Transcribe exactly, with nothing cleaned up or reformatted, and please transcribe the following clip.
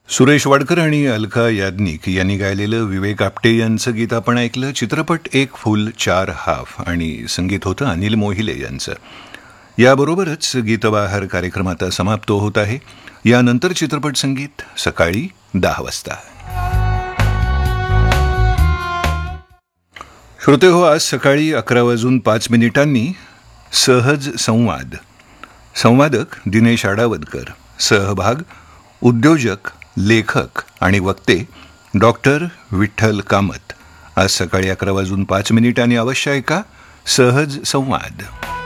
सुरेश वाडकर आणि अलका याज्ञिक यांनी गायलेलं विवेक आपटे यांचं गीत आपण ऐकलं. चित्रपट एक फुल चार हाफ आणि संगीत होतं अनिल मोहिले यांचं. याबरोबरच गीतबहार कार्यक्रम आता समाप्त होत आहे. यानंतर चित्रपट संगीत सकाळी दहा वाजता. श्रोते हो, आज सकाळी अकरा वाजून पाच मिनिटांनी सहज संवाद. संवादक दिनेश आडावदकर. सहभाग उद्योजक, लेखक आणि वक्ते डॉक्टर विठ्ठल कामत. आज सकाळी अकरा वाजून पाच मिनिटांनी अवश्य ऐका सहज संवाद.